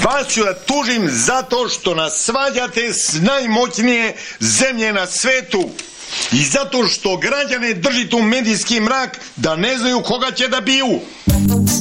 Vas ću da tužim zato što nas svađate s najmoćnije zemlje na svetu i zato što građane držite u medijski mrak da ne znaju koga će da biju.